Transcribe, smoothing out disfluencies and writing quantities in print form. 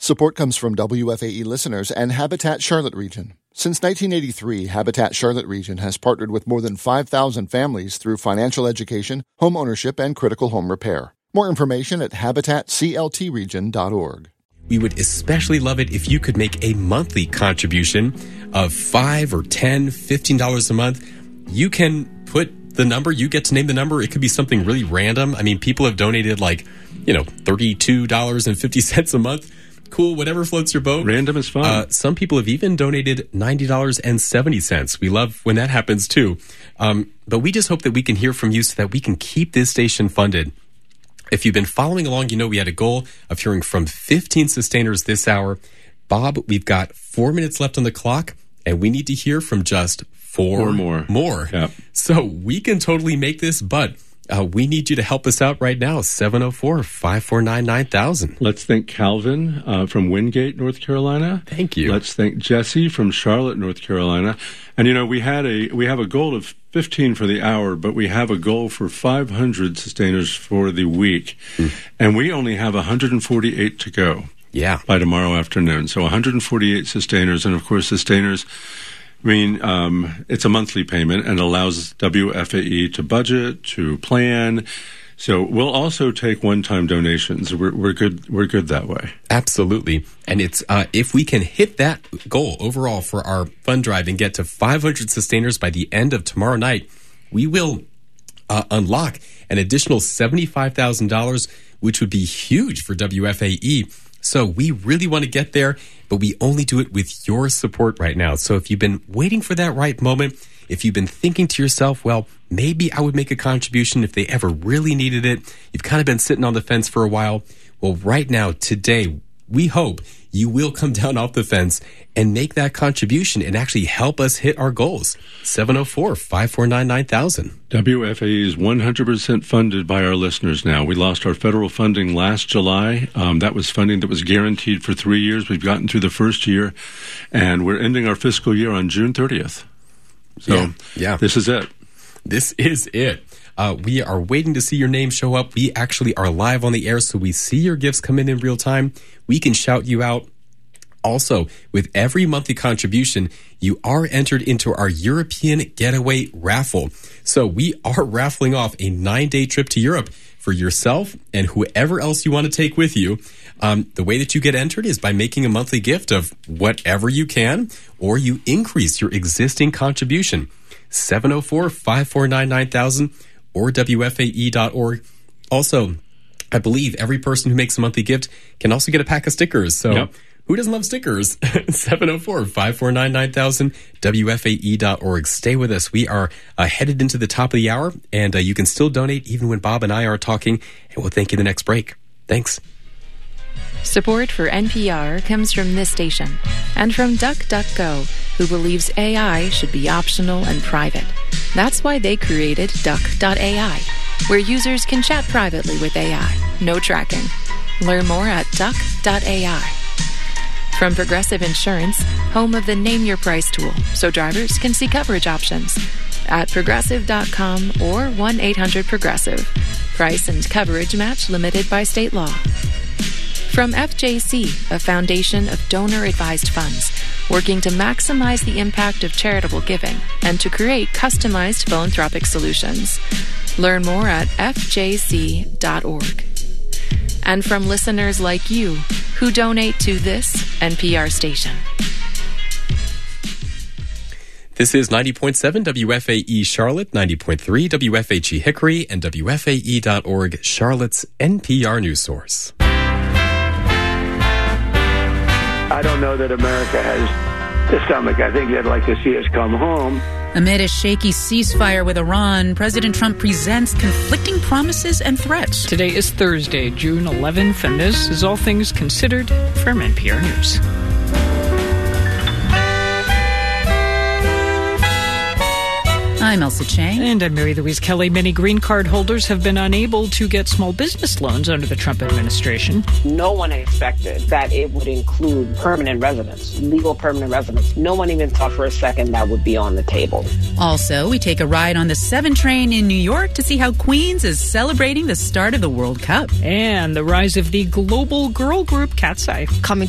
Support comes from WFAE listeners and Habitat Charlotte Region. Since 1983, Habitat Charlotte Region has partnered with more than 5,000 families through financial education, home ownership, and critical home repair. More information at habitatcltregion.org. We would especially love it if you could make a monthly contribution of $5 or $10, $15 a month. You can put the number, you get to name the number. It could be something really random. I mean, people have donated $32.50 a month. Cool, whatever floats your boat. Random is fun. Some people have even donated $90.70. We love when that happens too. But we just hope that we can hear from you so that we can keep this station funded. If you've been following along, you know we had a goal of hearing from 15 sustainers this hour. Bob, we've got 4 minutes left on the clock, and we need to hear from just four more. Yep. So we can totally make this, but we need you to help us out right now. 704-549-9000. Let's thank Calvin from Wingate, North Carolina. Thank you. Let's thank Jesse from Charlotte, North Carolina. And we have a goal of 15 for the hour, but we have a goal for 500 sustainers for the week. And we only have 148 to go. Yeah. By tomorrow afternoon. So 148 sustainers. And of course, sustainers, it's a monthly payment and allows WFAE to budget, to plan. So we'll also take one-time donations. We're good that way. Absolutely. And it's if we can hit that goal overall for our fund drive and get to 500 sustainers by the end of tomorrow night, we will unlock an additional $75,000, which would be huge for WFAE. So we really want to get there, but we only do it with your support right now. So if you've been waiting for that right moment, if you've been thinking to yourself, well, maybe I would make a contribution if they ever really needed it, you've kind of been sitting on the fence for a while. Well, right now, today, we hope you will come down off the fence and make that contribution and actually help us hit our goals. 704-549-9000. WFAE is 100% funded by our listeners now. We lost our federal funding last July. That was funding that was guaranteed for 3 years. We've gotten through the first year, and we're ending our fiscal year on June 30th. So yeah. This is it. This is it. We are waiting to see your name show up. We actually are live on the air, so we see your gifts come in real time. We can shout you out. Also, with every monthly contribution, you are entered into our European Getaway Raffle. So we are raffling off a 9-day trip to Europe for yourself and whoever else you want to take with you. The way that you get entered is by making a monthly gift of whatever you can, or you increase your existing contribution. 704-549-9000 or WFAE.org. Also, I believe every person who makes a monthly gift can also get a pack of stickers. So who doesn't love stickers? 704-549-9000, WFAE.org. Stay with us. We are headed into the top of the hour, and you can still donate even when Bob and I are talking, and we'll thank you the next break. Thanks. Support for NPR comes from this station and from DuckDuckGo, who believes AI should be optional and private. That's why they created Duck.ai, where users can chat privately with AI. No tracking. Learn more at Duck.ai. From Progressive Insurance, home of the Name Your Price tool, so drivers can see coverage options. At Progressive.com or 1-800-PROGRESSIVE. Price and coverage match limited by state law. From FJC, a foundation of donor-advised funds, working to maximize the impact of charitable giving and to create customized philanthropic solutions. Learn more at fjc.org. And from listeners like you who donate to this NPR station. This is 90.7 WFAE Charlotte, 90.3 WFHE Hickory, and WFAE.org, Charlotte's NPR news source. I don't know that America has the stomach. I think they'd like to see us come home. Amid a shaky ceasefire with Iran, President Trump presents conflicting promises and threats. Today is Thursday, June 11th, and this is All Things Considered from NPR News. I'm Elsa Chang. And I'm Mary Louise Kelly. Many green card holders have been unable to get small business loans under the Trump administration. No one expected that it would include permanent residents, legal permanent residents. No one even thought for a second that would be on the table. Also, we take a ride on the 7 train in New York to see how Queens is celebrating the start of the World Cup. And the rise of the global girl group Cat's Eye. Coming